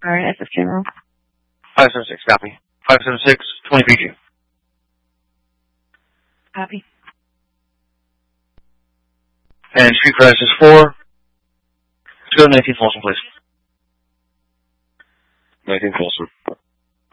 Alright, SS General. 576, copy. 576, 20 PG. Copy. And street address is 4. Let's go to 19 Folsom, please. 19 Folsom.